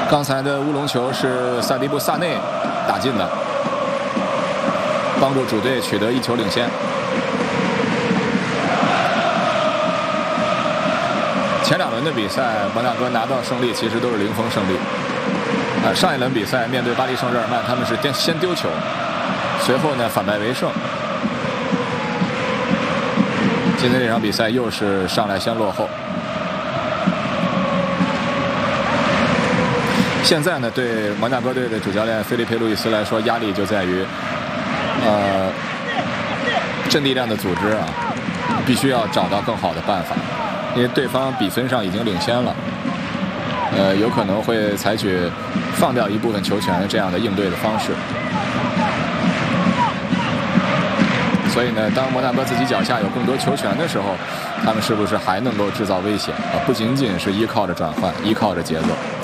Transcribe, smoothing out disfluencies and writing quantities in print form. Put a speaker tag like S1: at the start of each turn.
S1: 刚才的乌龙球是萨迪布·萨内打进的，帮助主队取得1球领先。前2轮的比赛，摩纳哥拿到胜利其实都是零封胜利。上一轮比赛面对巴黎圣日耳曼，他们是先丢球，随后呢反败为胜。今天这场比赛又是上来先落后。现在呢，对摩纳哥队的主教练菲利佩·路易斯来说，压力就在于，阵地战的组织啊，必须要找到更好的办法，因为对方比分上已经领先了，有可能会采取放掉一部分球权这样的应对的方式。所以呢，当摩纳哥自己脚下有更多球权的时候，他们是不是还能够制造危险啊？不仅仅是依靠着转换，依靠着节奏。